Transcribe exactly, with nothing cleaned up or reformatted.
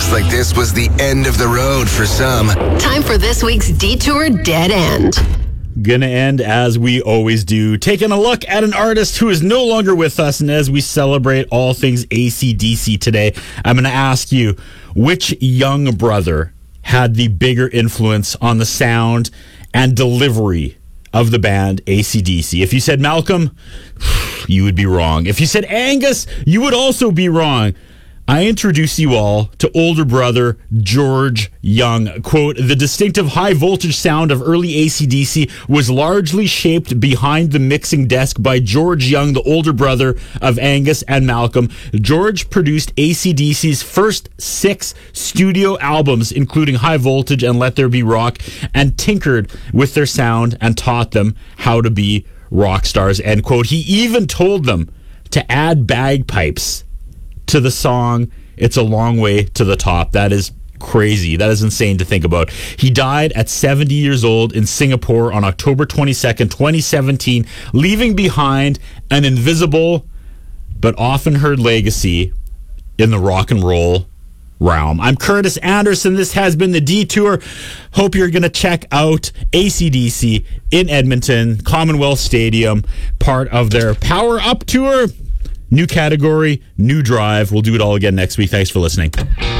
Looks like this was the end of the road for some. Time for this week's Detour Dead End. Gonna end as we always do, taking a look at an artist who is no longer with us. And as we celebrate all things A C D C today, I'm gonna ask you, which young brother had the bigger influence on the sound and delivery of the band A C D C? If you said Malcolm, you would be wrong. If you said Angus, you would also be wrong. I introduce you all to older brother George Young. Quote, the distinctive high voltage sound of early A C D C was largely shaped behind the mixing desk by George Young, the older brother of Angus and Malcolm. George produced A C D C's first six studio albums, including High Voltage and Let There Be Rock, and tinkered with their sound and taught them how to be rock stars, end quote. He even told them to add bagpipes to the song It's a Long Way to the Top. That is crazy. That is insane to think about. He died at seventy years old in Singapore on October twenty-second, twenty seventeen, leaving behind an invisible but often heard legacy in the rock and roll realm. I'm Curtis Anderson. This has been The Detour. Hope you're going to check out A C D C in Edmonton, Commonwealth Stadium, part of their Power Up Tour. New category, new drive. We'll do it all again next week. Thanks for listening.